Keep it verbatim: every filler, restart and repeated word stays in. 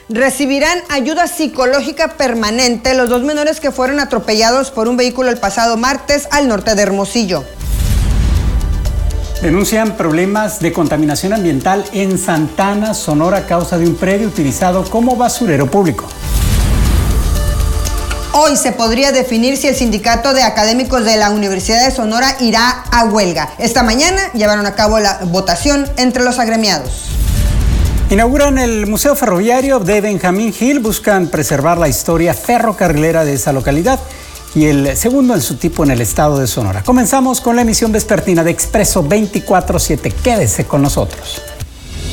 Recibirán ayuda psicológica permanente los dos menores que fueron atropellados por un vehículo el pasado martes al norte de Hermosillo. Denuncian problemas de contaminación ambiental en Santana, Sonora, a causa de un predio utilizado como basurero público. Hoy se podría definir si el sindicato de académicos de la Universidad de Sonora irá a huelga. Esta mañana llevaron a cabo la votación entre los agremiados. Inauguran el Museo Ferroviario de Benjamín Hill. Buscan preservar la historia ferrocarrilera de esa localidad y el segundo en su tipo en el estado de Sonora. Comenzamos con la emisión vespertina de Expreso veinticuatro siete. Quédese con nosotros.